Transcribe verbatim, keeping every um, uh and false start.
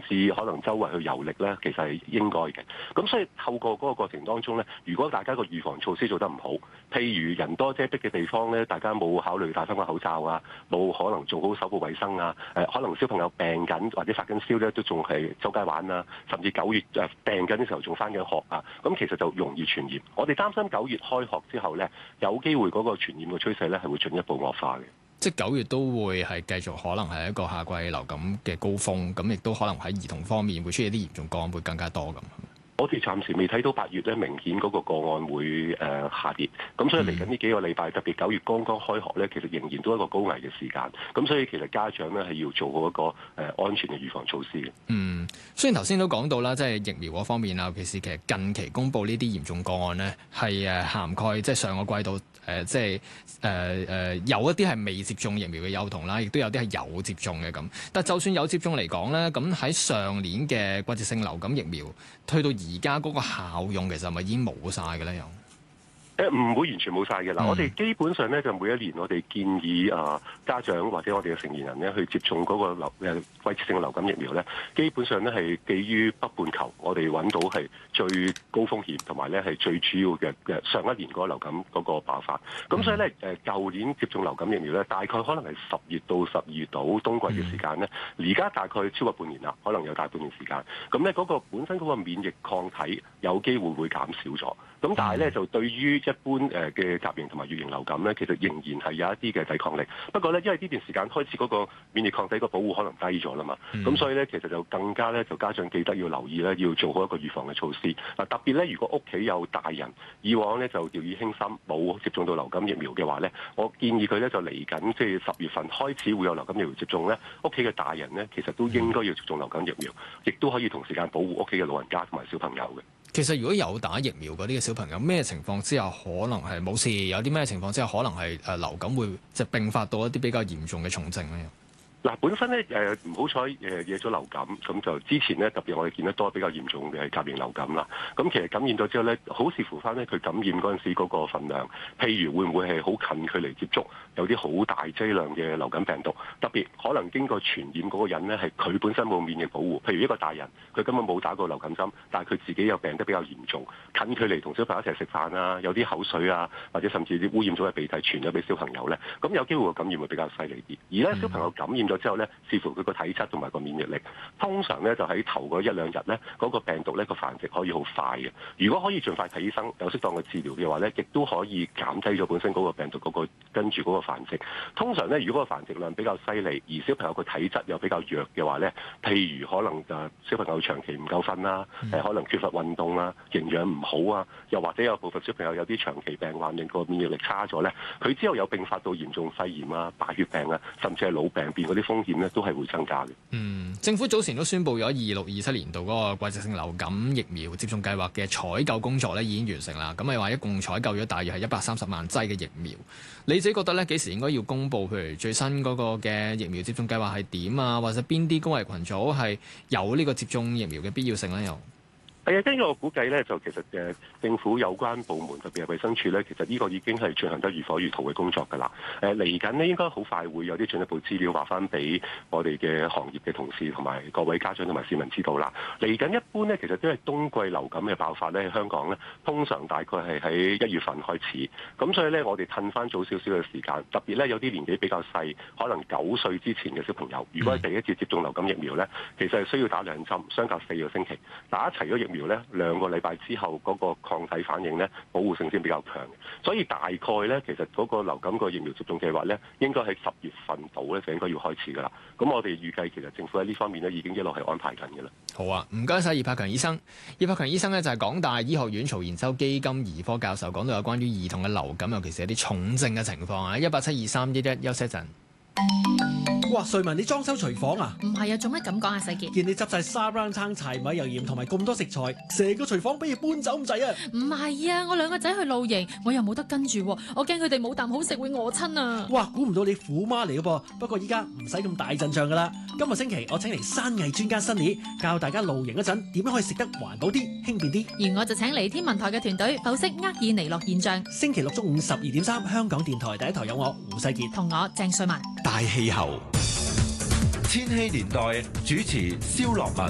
至可能周圍去遊歷咧，其實係應該嘅。咁所以透過嗰個過程當中咧，如果大家個預防措施做得唔好，譬如人多擠逼嘅地方咧，大家冇考慮戴翻個口罩啊，冇可能做好手部衛生啊，誒可能小朋友病緊或者發緊燒咧，都仲係周街玩啊，甚至九月誒病緊嘅時候仲翻緊學啊，咁其實就容易傳染。我哋擔心九月開學之後咧，有機會嗰個傳染嘅趨勢咧係會進一步惡化嘅。 即係九月都會係繼續可能係一個夏季流感嘅高峰，咁亦都可能喺兒童方面會出現啲嚴重個案會更加多咁。 我哋暫時未睇到八月咧明顯嗰個個案會誒、呃、下跌，咁所以嚟緊呢幾個禮拜，特別九月剛剛開學咧，其實仍然都係一個高危嘅時間，咁所以其實家長咧係要做好一個誒、呃、安全嘅預防措施嘅。 嗯，雖然頭先都講到啦，即係疫苗嗰方面啊，尤其是其實近期公布呢啲嚴重個案咧，係誒涵蓋即係上個季度誒、呃、即係誒誒有一啲係未接種疫苗嘅幼童啦，亦都有啲係有接種嘅咁。但就算有接種嚟講咧，咁喺上年嘅季節性流感疫苗推到而家嗰個效用其實係咪已經冇晒嘅咧？又誒唔會完全冇晒嘅啦。我哋基本上咧就每一年我哋建議啊、呃、家長或者我哋嘅成年人咧去接種嗰個流誒季節性流感疫苗咧，基本上咧係基於北半球我哋揾到係最高風險同埋咧係最主要嘅嘅上一年嗰個流感嗰個爆發。咁所以咧誒舊年接種流感疫苗咧，大概可能係十月到十二月度冬季嘅時間咧，而家大概超過半年啦，可能有大半年時間。咁咧嗰個本身嗰個免疫抗體有機會會減少咗。咁但係咧就對於一般誒嘅甲型同埋乙型流感咧，其實仍然係有一啲嘅抵抗力。不過咧，因為呢段時間開始嗰個免疫抗體個保護可能低咗啦嘛，咁、嗯、所以咧其實就更加咧就家長記得要留意咧，要做好一個預防嘅措施。嗱特別咧，如果屋企有大人，以往咧就掉以輕心，冇接種到流感疫苗嘅話咧，我建議佢咧就嚟緊即係十月份開始會有流感疫苗接種咧，屋企嘅大人咧其實都應該要接種流感疫苗，亦都可以同時間保護屋企嘅老人家同埋小朋友嘅。 其實如果有打疫苗嗰啲嘅小朋友，咩情況之下可能係冇事？有啲咩情況之下可能係誒流感會即係並發到一啲比較嚴重嘅重症咧？ 嗱，本身咧誒唔好彩誒惹咗流感，咁就之前咧特別我哋見得多比較嚴重嘅甲型流感啦。咁其實感染咗之後咧，好視乎翻咧佢感染嗰陣時嗰個份量，譬如會唔會係好近距離接觸，有啲好大劑量嘅流感病毒，特別可能經過傳染嗰個人咧係佢本身冇免疫保護，譬如一個大人佢根本冇打過流感針，但係佢自己又病得比較嚴重，近距離同小朋友一齊食飯啊，有啲口水啊，或者甚至啲污染咗嘅鼻涕傳咗俾小朋友咧，咁有機會個感染會比較犀利啲。而咧小朋友感染咗之後咧，視乎佢個體質同埋個免疫力，通常咧就喺頭嗰一兩日咧，嗰、那個病毒咧個繁殖可以好快嘅。如果可以盡快睇醫生，有適當嘅治療嘅話咧，亦都可以減低咗本身嗰個病毒嗰、那個跟住嗰個繁殖。通常咧，如果個繁殖量比較犀利，而小朋友個體質又比較弱嘅話咧，譬如可能就小朋友長期唔夠瞓啦，誒、嗯、可能缺乏運動啦，營養唔好啊，又或者有部分小朋友有啲長期病患，令個免疫力差咗咧，佢之後有併發到嚴重肺炎啊、敗血病啊，甚至係腦病變嗰啲風險咧，都係會增加嘅。 嗯，政府早前都宣布咗二六二七年度嗰個季節性流感疫苗接種計劃嘅採購工作咧已經完成啦。咁咪話一共採購咗大約係一百三十萬劑嘅疫苗。你自己覺得咧幾時應該要公布？譬如最新嗰個嘅疫苗接種計劃係點啊？或者邊啲高危群組係有呢個接種疫苗嘅必要性咧？又？ 係啊，根據我估計咧，就其實誒政府有關部門特別係衛生署咧，其實呢個已經係進行得如火如荼嘅工作㗎啦。誒嚟緊呢應該好快會有啲進一步資料話翻俾我哋嘅行業嘅同事同埋各位家長同埋市民知道啦。嚟緊一般咧，其實都係冬季流感嘅爆發咧，喺香港咧通常大概係喺一月份開始。咁所以咧，我哋褪翻早少少嘅時間，特別咧有啲年紀比較細，可能九歲之前嘅小朋友，如果係第一次接種流感疫苗咧，其實係需要打兩針，相隔四個星期，打齊咗疫苗咧，兩個禮拜之後嗰個抗體反應咧，保護性先比較強。所以大概咧，其實嗰個流感個疫苗接種計劃咧，應該喺十月份度咧就應該要開始噶啦。咁我哋預計其實政府喺呢方面咧已經一路係安排緊嘅啦。 好啊，唔該晒葉柏強醫生。葉柏強醫生咧就係港大醫學院曹研修基金兒科教授，講到有關於兒童嘅流感，尤其是一啲重症嘅情況啊。一八七二三一一，休息一陣。 哇！瑞文，你裝修廚房啊？ 唔係啊，做乜咁講啊？世傑， 見你執晒沙煲罉柴米油鹽同埋咁多食材，成個廚房不如搬走咁滯啊！ 唔係啊，我兩個仔去露營，我又冇得跟住，我驚佢哋冇啖好食會餓親啊！ 哇！估唔到你虎媽嚟嘅噃，不過依家唔使咁大陣仗噶啦。今個星期我請嚟山藝專家Sunny教大家露營嗰陣點樣可以食得環保啲、輕便啲。 而我就請嚟天文台嘅團隊剖析厄爾尼諾現象。 星期六中午十二點三，香港電台第一台有我胡世傑同我鄭瑞文。 大氣候。千禧年代主持蕭樂文。